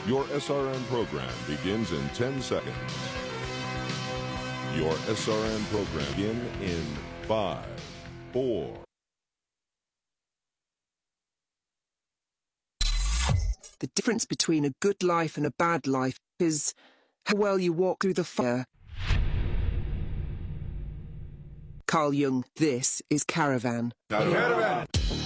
Your SRN program begins in 10 seconds. Your SRN program begin in 5, 4. The difference between a good life and a bad life is how well you walk through the fire. Carl Jung, this is Caravan. Caravan.